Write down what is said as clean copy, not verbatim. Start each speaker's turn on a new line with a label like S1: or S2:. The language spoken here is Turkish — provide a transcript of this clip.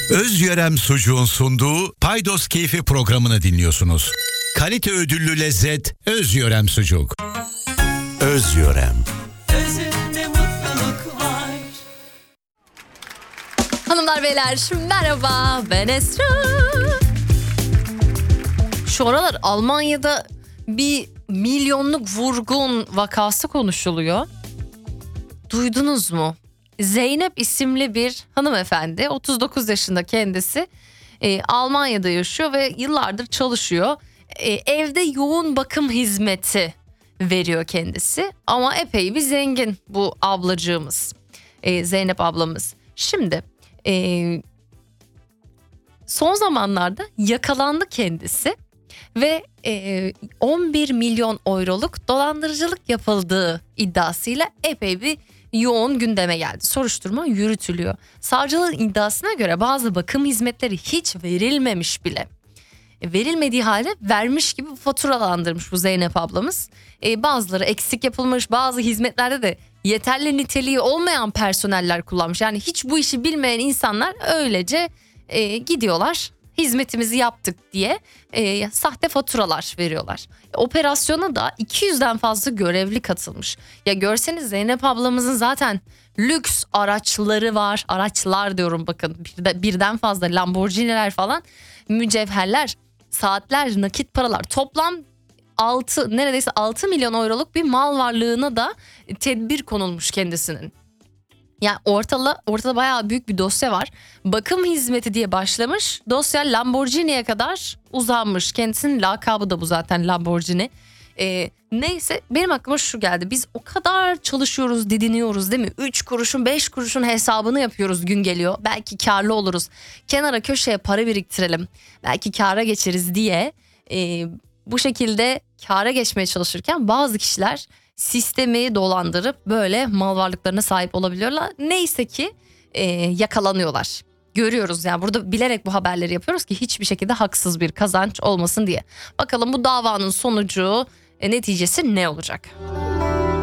S1: Özyörem Sucuğun sunduğu Paydos Keyfi programını dinliyorsunuz. Kalite ödüllü lezzet Özyörem Sucuk. Özyörem.
S2: Özünde mutluluk var.
S3: Hanımlar beyler merhaba, ben Esra. Şu aralar Almanya'da bir milyonluk vurgun vakası konuşuluyor. Duydunuz mu? Zeynep isimli bir hanımefendi, 39 yaşında kendisi, Almanya'da yaşıyor ve yıllardır çalışıyor. Evde yoğun bakım hizmeti veriyor kendisi ama epey bir zengin bu ablacığımız, Zeynep ablamız. Şimdi son zamanlarda yakalandı kendisi ve 11 milyon euroluk dolandırıcılık yapıldığı iddiasıyla epey bir yoğun gündeme geldi. Soruşturma yürütülüyor. Savcılığın iddiasına göre bazı bakım hizmetleri hiç verilmemiş bile. Verilmediği halde vermiş gibi faturalandırmış bu Zeynep ablamız. Bazıları eksik yapılmış, bazı hizmetlerde de yeterli niteliği olmayan personeller kullanmış. Yani hiç bu işi bilmeyen insanlar öylece gidiyorlar, hizmetimizi yaptık diye sahte faturalar veriyorlar. Operasyona da 200'den fazla görevli katılmış. Ya görseniz Zeynep ablamızın zaten lüks araçları var. Araçlar diyorum bakın, birden fazla Lamborghini'ler falan, mücevherler, saatler, nakit paralar, toplam neredeyse 6 milyon euroluk bir mal varlığına da tedbir konulmuş kendisinin. Yani ortada bayağı büyük bir dosya var. Bakım hizmeti diye başlamış, dosya Lamborghini'ye kadar uzanmış. Kendisinin lakabı da bu zaten, Lamborghini. Neyse, benim aklıma şu geldi. Biz o kadar çalışıyoruz, didiniyoruz değil mi? 3 kuruşun 5 kuruşun hesabını yapıyoruz, gün geliyor. Belki karlı oluruz. Kenara köşeye para biriktirelim. Belki kâra geçeriz diye bu şekilde kâra geçmeye çalışırken bazı kişiler sistemi dolandırıp böyle mal varlıklarına sahip olabiliyorlar. Neyse ki yakalanıyorlar. Görüyoruz yani, burada bilerek bu haberleri yapıyoruz ki hiçbir şekilde haksız bir kazanç olmasın diye. Bakalım bu davanın sonucu, neticesi ne olacak?